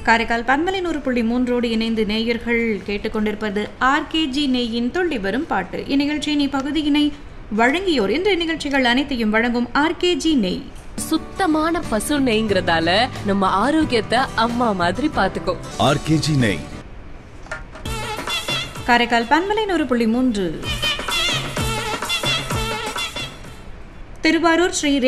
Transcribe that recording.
காரைக்கால் பன்மலை 100.3 இணைந்து நேயர்கள் கேட்டுக்கொண்டிருப்பது ஆர்கேஜி நெய்யின் துள்ளி வரும் பாட்டு. இந்நிகழ்ச்சியின் இப்பகுதியினை வழங்கியோர் இன்றைய நிகழ்ச்சிகள் அனைத்தையும் வழங்கும் ஆர்கேஜி நெய். சுத்தமான பசு நெய்ங்கிறதால நம்ம ஆரோக்கியத்தை அம்மா மாதிரி பாத்துக்கோ. ஆர்கேஜி நெய். காரைக்கால் பன்மலை 100.3 திருவாரூர் ஸ்ரீ